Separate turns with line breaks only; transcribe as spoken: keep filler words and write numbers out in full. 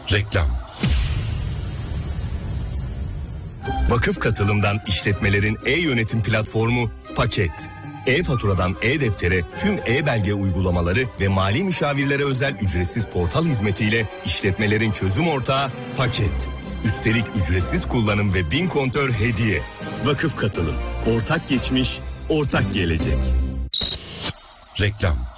Reklam.
Vakıf Katılım'dan işletmelerin e-yönetim platformu Paket. E-faturadan e-deftere tüm e-belge uygulamaları ve mali müşavirlere özel ücretsiz portal hizmetiyle işletmelerin çözüm ortağı Paket. Üstelik ücretsiz kullanım ve bin kontör hediye. Vakıf Katılım. Ortak geçmiş, ortak gelecek.
Reklam.